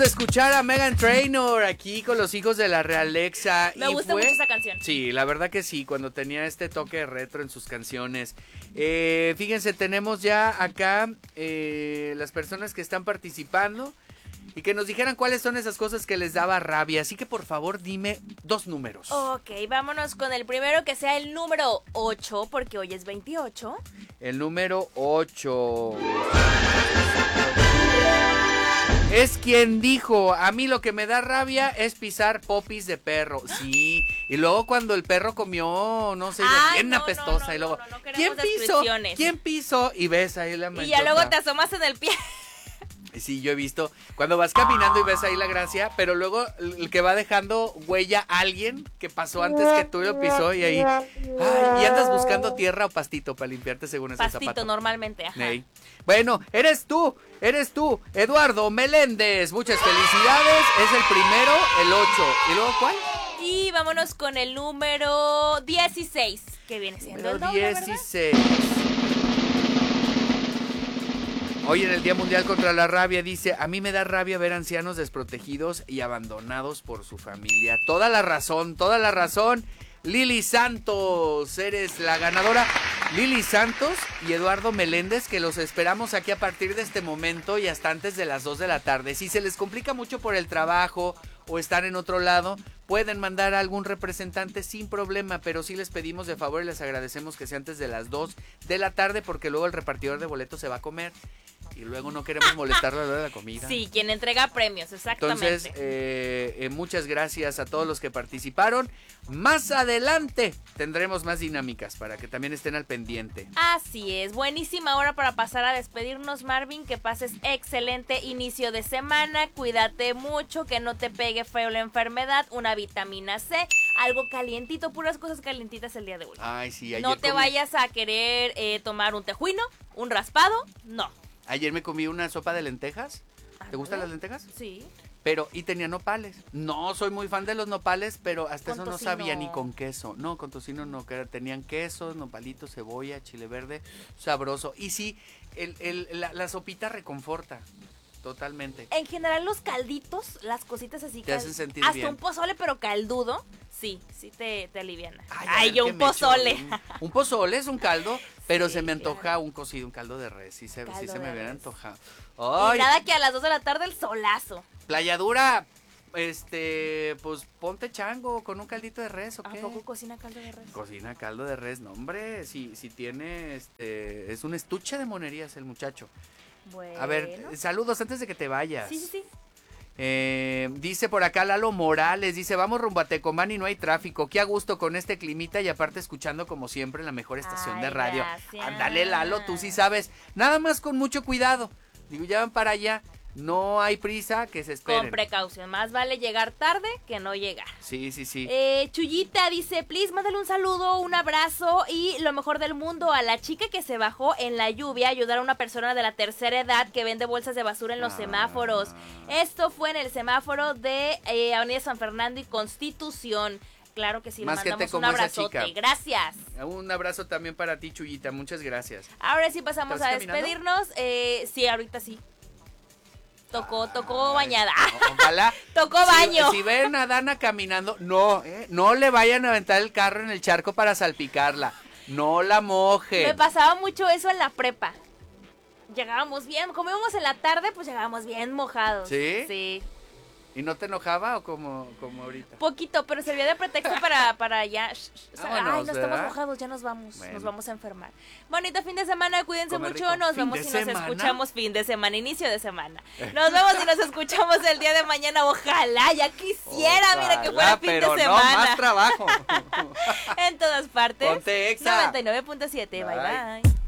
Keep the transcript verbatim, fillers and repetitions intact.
Escuchar a Meghan Trainor aquí con los hijos de la realeza. Me y gusta fue... mucho esa canción. Sí, la verdad que sí, cuando tenía este toque retro en sus canciones. Eh, fíjense, tenemos ya acá eh, las personas que están participando y que nos dijeran cuáles son esas cosas que les daba rabia. Así que por favor dime dos números. Ok, vámonos con el primero, que sea el número ocho, porque hoy es veintiocho. El número ocho. Es quien dijo, a mí lo que me da rabia es pisar popis de perro. Sí, y luego cuando el perro comió, no sé, Ay, bien no, apestosa. no, no, y luego, no, no, no ¿quién piso? descripciones. ¿Quién piso? Y ves ahí la manchota. Y ya luego te asomas en el pie. Sí, yo he visto, cuando vas caminando y ves ahí la gracia, pero luego el que va dejando huella a alguien que pasó antes que tú lo pisó y ahí, ay, y andas buscando tierra o pastito para limpiarte según ese Pastito, zapato. normalmente, ajá. Hey. Bueno, eres tú, eres tú, Eduardo Meléndez, muchas felicidades, es el primero, el ocho, ¿y luego cuál? Y vámonos con el número dieciséis, que viene siendo Número el doble, dieciséis. Hoy en el Día Mundial contra la Rabia dice, a mí me da rabia ver ancianos desprotegidos y abandonados por su familia. Toda la razón, toda la razón. Lili Santos, eres la ganadora. Lili Santos y Eduardo Meléndez, que los esperamos aquí a partir de este momento y hasta antes de las dos de la tarde. Si se les complica mucho por el trabajo o están en otro lado, pueden mandar a algún representante sin problema, pero sí les pedimos de favor y les agradecemos que sea antes de las dos de la tarde, porque luego el repartidor de boletos se va a comer y luego no queremos molestarlo a la hora de la comida. Sí, quien entrega premios, exactamente. Entonces, eh, eh, muchas gracias a todos los que participaron. Más adelante tendremos más dinámicas para que también estén al pendiente. Así es, buenísima hora para pasar a despedirnos, Marvin. Que pases excelente inicio de semana. Cuídate mucho, que no te pegue feo la enfermedad. Una vitamina C, algo calientito, puras cosas calientitas el día de hoy. Ay, sí, ayer No te comí, vayas a querer eh, tomar un tejuino, un raspado, no. Ayer me comí una sopa de lentejas. ¿Te Ah, gustan ¿no? las lentejas? Sí. Pero, y tenía nopales. No soy muy fan de los nopales, pero hasta Con eso no tocino. sabía ni con queso. No, con tocino no, que tenían queso, nopalitos, cebolla, chile verde, sabroso. Y sí, el, el, la, la sopita reconforta, totalmente. En general los calditos, las cositas así. Te cal- hacen sentir hasta bien. un pozole pero caldudo, sí, sí te, te aliviana. Ay, Ay, a ver yo qué un me echo, pozole. Un, un pozole es un caldo, pero Sí, se me claro. antoja un cocido, un caldo de res. Sí se, sí Caldo se me de viene res. antojado. Y Ay, nada que a las dos de la tarde el solazo. Playa Dura, este, pues ponte chango con un caldito de res, ¿o ¿A qué? poco cocina caldo de res? Cocina caldo de res, no hombre, si, si tiene, este, es un estuche de monerías el muchacho. Bueno. A ver, saludos antes de que te vayas. Sí, sí, sí. Eh, dice por acá Lalo Morales, dice, vamos rumbo a Tecomán y no hay tráfico, qué a gusto con este climita y aparte escuchando como siempre la mejor estación Ay, de radio. gracias. Ándale Lalo, tú sí sabes, nada más con mucho cuidado, digo, ya van para allá, no hay prisa, que se esperen. Con precaución, más vale llegar tarde que no llegar. Sí, sí, sí. Eh, Chuyita dice, please, mándale un saludo, un abrazo y lo mejor del mundo a la chica que se bajó en la lluvia a ayudar a una persona de la tercera edad que vende bolsas de basura en los Ah. semáforos. Esto fue en el semáforo de eh, Avenida San Fernando y Constitución. Claro que sí, le Más gente mandamos un como esa abrazote. chica. Gracias. Un abrazo también para ti, Chuyita, muchas gracias. Ahora sí pasamos ¿Estás a caminando? despedirnos. Eh, sí, ahorita sí. Tocó, tocó Ay, bañada. o- Ojalá. Tocó Si- baño. Si, ven a Dana caminando, no, eh, no le vayan a aventar el carro en el charco para salpicarla. No la mojen. Me pasaba mucho eso en la prepa. Llegábamos bien, como íbamos en la tarde, pues llegábamos bien mojados. ¿Sí? Sí. ¿Y no te enojaba o como, como ahorita? Poquito, pero servía de pretexto para, para ya. sh- sh- o sea, Vámonos, ay, no estamos ¿verdad? mojados, ya nos vamos. Bueno. Nos vamos a enfermar. Bonito fin de semana, cuídense Come mucho. rico. Nos ¿Fin vemos de y nos semana? escuchamos fin de semana, inicio de semana. Nos vemos y nos escuchamos el día de mañana. Ojalá, ya quisiera, mira, que fuera Ojalá, fin pero de no, semana. más trabajo. En todas partes. Ponte Exa. noventa y nueve punto siete. Bye, Bye. bye.